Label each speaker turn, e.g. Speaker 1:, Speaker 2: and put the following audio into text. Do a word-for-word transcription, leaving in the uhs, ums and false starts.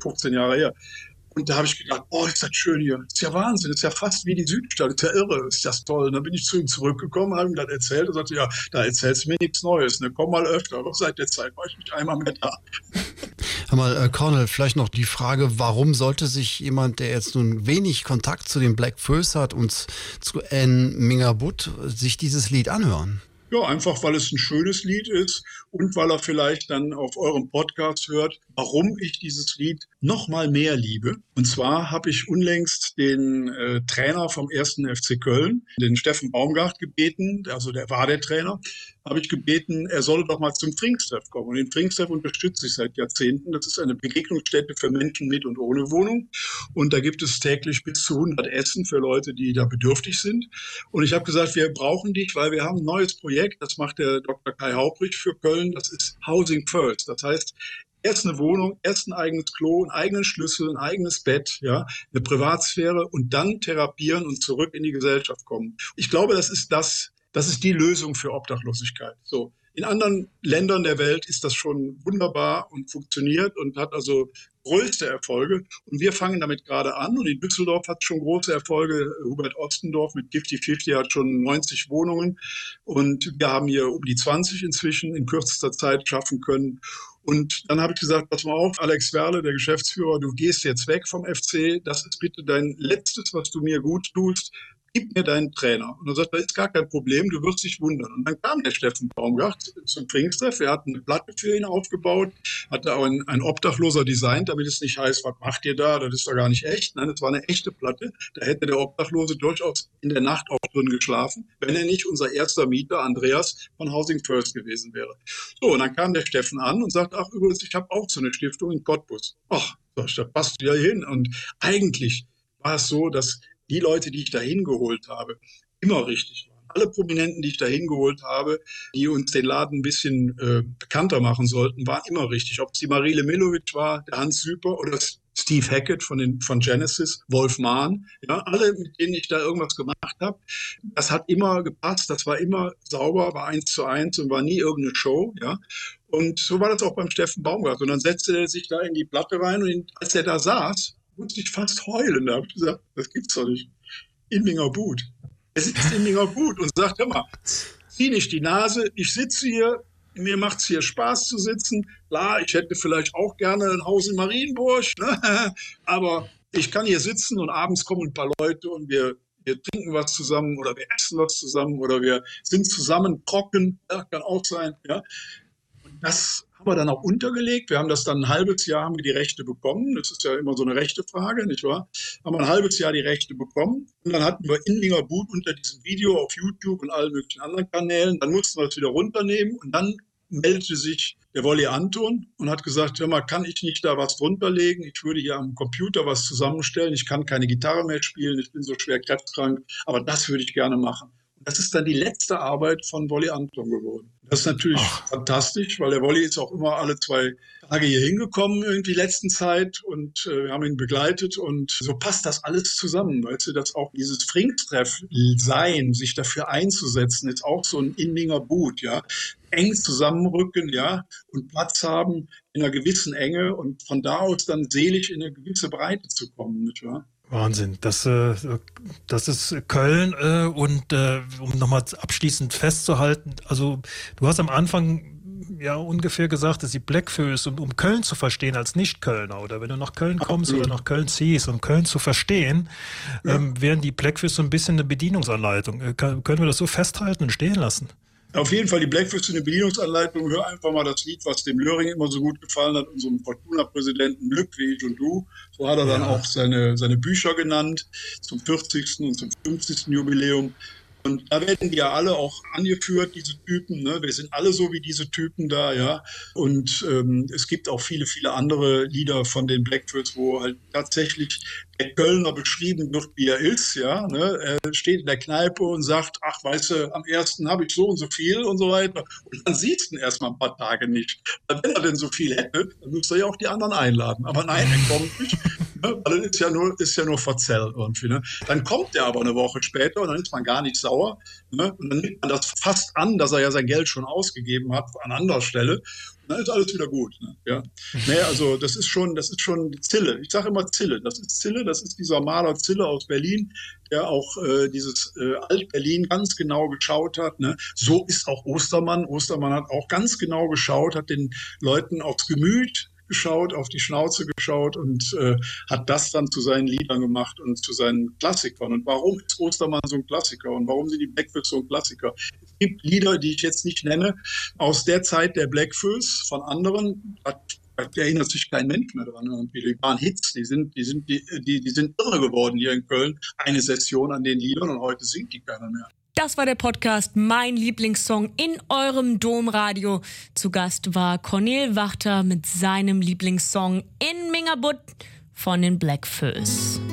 Speaker 1: fünfzehn Jahre her. Und da habe ich gedacht, oh, ist das schön hier. Das ist ja Wahnsinn, das ist ja fast wie die Südstadt, das ist ja irre, ist das toll. Und dann bin ich zu ihm zurückgekommen, habe ihm das erzählt und sagte, ja, da erzählst du mir nichts Neues, ne? Komm mal öfter. Aber seit der Zeit war ich nicht einmal mehr da.
Speaker 2: Hör mal, äh, Cornel, vielleicht noch die Frage, warum sollte sich jemand, der jetzt nun wenig Kontakt zu den Black Föß hat und zu N. Mingabut, sich dieses Lied anhören?
Speaker 1: Ja, einfach, weil es ein schönes Lied ist und weil er vielleicht dann auf eurem Podcast hört, warum ich dieses Lied noch mal mehr liebe. Und zwar habe ich unlängst den äh, Trainer vom ersten F C Köln, den Steffen Baumgart, gebeten, also der war der Trainer, habe ich gebeten, er solle doch mal zum Pfingsttreff kommen. Und den Pfingsttreff unterstütze ich seit Jahrzehnten. Das ist eine Begegnungsstätte für Menschen mit und ohne Wohnung. Und da gibt es täglich bis zu hundert Essen für Leute, die da bedürftig sind. Und ich habe gesagt, wir brauchen dich, weil wir haben ein neues Projekt. Das macht der Doktor Kai Haubrich für Köln. Das ist Housing First. Das heißt, erst eine Wohnung, erst ein eigenes Klo, einen eigenen Schlüssel, ein eigenes Bett, ja, eine Privatsphäre und dann therapieren und zurück in die Gesellschaft kommen. Ich glaube, das ist das, das ist die Lösung für Obdachlosigkeit. So. In anderen Ländern der Welt ist das schon wunderbar und funktioniert und hat also größte Erfolge. Und wir fangen damit gerade an. Und in Düsseldorf hat es schon große Erfolge. Hubert Ostendorf mit fünfzig fünfzig hat schon neunzig Wohnungen. Und wir haben hier um die zwanzig inzwischen in kürzester Zeit schaffen können. Und dann habe ich gesagt, pass mal auf, Alex Werle, der Geschäftsführer, du gehst jetzt weg vom F C. Das ist bitte dein Letztes, was du mir gut tust. Gib mir deinen Trainer. Und er sagt, das ist gar kein Problem, du wirst dich wundern. Und dann kam der Steffen Baumgart zum Pfingsttreff. Er hat eine Platte für ihn aufgebaut, hatte auch ein, ein Obdachloser designt, damit es nicht heißt, was macht ihr da, das ist doch gar nicht echt. Nein, das war eine echte Platte. Da hätte der Obdachlose durchaus in der Nacht auch drin geschlafen, wenn er nicht unser erster Mieter, Andreas von Housing First gewesen wäre. So, und dann kam der Steffen an und sagt, ach übrigens, ich habe auch so eine Stiftung in Cottbus. Ach, da passt ja hin. Und eigentlich war es so, dass die Leute, die ich da hingeholt habe, immer richtig waren. Alle Prominenten, die ich da hingeholt habe, die uns den Laden ein bisschen äh, bekannter machen sollten, waren immer richtig. Ob es die Marile Milovic war, der Hans Süper oder Steve Hackett von, den, von Genesis, Wolf Mahn, ja, alle, mit denen ich da irgendwas gemacht habe, das hat immer gepasst, das war immer sauber, war eins zu eins und war nie irgendeine Show, ja. Und so war das auch beim Steffen Baumgart. Und dann setzte er sich da in die Platte rein und als er da saß, musste ich fast heulen. Da habe ich gesagt, das gibt's doch nicht. In Mingabut. Er sitzt in Mingabut und sagt, hör mal, zieh nicht die Nase, ich sitze hier, mir macht's hier Spaß zu sitzen. Klar, ich hätte vielleicht auch gerne ein Haus in Marienburg, ne? Aber ich kann hier sitzen und abends kommen ein paar Leute und wir, wir trinken was zusammen oder wir essen was zusammen oder wir sind zusammen trocken, ja, kann auch sein, ja. Und das haben wir dann auch untergelegt. Wir haben das dann ein halbes Jahr, haben wir die Rechte bekommen. Das ist ja immer so eine Rechtefrage, nicht wahr? Haben wir ein halbes Jahr die Rechte bekommen. Und dann hatten wir in Mingabut unter diesem Video auf YouTube und allen möglichen anderen Kanälen. Dann mussten wir es wieder runternehmen. Und dann meldete sich der Wolli Anton und hat gesagt, hör mal, kann ich nicht da was drunterlegen? Ich würde hier am Computer was zusammenstellen. Ich kann keine Gitarre mehr spielen. Ich bin so schwer krebskrank. Aber das würde ich gerne machen. Das ist dann die letzte Arbeit von Wolli Anton geworden. Das ist natürlich Ach. fantastisch, weil der Wolli ist auch immer alle zwei Tage hier hingekommen, irgendwie letzten Zeit und äh, wir haben ihn begleitet und so passt das alles zusammen, weißt du, dass auch dieses Pfingsttreff-Sein, sich dafür einzusetzen, ist auch so ein in Mingabut, ja, eng zusammenrücken, ja, und Platz haben in einer gewissen Enge und von da aus dann selig in eine gewisse Breite zu kommen, nicht wahr?
Speaker 3: Wahnsinn, das, äh, das ist Köln äh, und äh, um nochmal abschließend festzuhalten, also du hast am Anfang ja ungefähr gesagt, dass die Black Föß, um, um Köln zu verstehen als Nicht-Kölner oder wenn du nach Köln kommst Absolut. oder nach Köln ziehst, um Köln zu verstehen, ja. ähm, wären die Black Föß so ein bisschen eine Bedienungsanleitung. Äh, kann, können wir das so festhalten und stehen lassen?
Speaker 1: Auf jeden Fall die Black Föß eine Bedienungsanleitung. Hör einfach mal das Lied, was dem Löring immer so gut gefallen hat, unserem Fortuna-Präsidenten Glück wie ich und du. So hat er dann ja. auch seine, seine Bücher genannt zum vierzigsten und zum fünfzigsten Jubiläum. Und da werden die ja alle auch angeführt, diese Typen. Ne? Wir sind alle so wie diese Typen da, ja. Und ähm, es gibt auch viele, viele andere Lieder von den Black Föß, wo halt tatsächlich der Kölner beschrieben wird, wie er ist, ja. Ne? Er steht in der Kneipe und sagt, ach, weißt du, am ersten habe ich so und so viel und so weiter. Und dann siehst du ihn erst mal ein paar Tage nicht. Wenn er denn so viel hätte, dann müsste er ja auch die anderen einladen. Aber nein, er kommt nicht. Ne? Weil das ist ja nur, ist ja nur Verzell irgendwie. Ne? Dann kommt er aber eine Woche später und dann ist man gar nicht sauer. Ne? Und dann nimmt man das fast an, dass er ja sein Geld schon ausgegeben hat an anderer Stelle. Und dann ist alles wieder gut. Ne? Ja. Nee, also das ist schon, das ist schon Zille. Ich sage immer Zille. Das ist Zille, das ist dieser Maler Zille aus Berlin, der auch äh, dieses äh, Alt-Berlin ganz genau geschaut hat. Ne? So ist auch Ostermann. Ostermann hat auch ganz genau geschaut, hat den Leuten aufs Gemüt geschaut, auf die Schnauze geschaut und äh, hat das dann zu seinen Liedern gemacht und zu seinen Klassikern. Und warum ist Ostermann so ein Klassiker und warum sind die Blackfoes so ein Klassiker? Es gibt Lieder, die ich jetzt nicht nenne, aus der Zeit der Blackfoes von anderen, hat da erinnert sich kein Mensch mehr dran. Die waren Hits, die sind, die sind, die, die, die sind irre geworden hier in Köln. Eine Session an den Liedern und heute singt die keiner mehr.
Speaker 4: Das war der Podcast Mein Lieblingssong in eurem Domradio. Zu Gast war Cornel Wachter mit seinem Lieblingssong In Mingerbutt von den Blackfoes.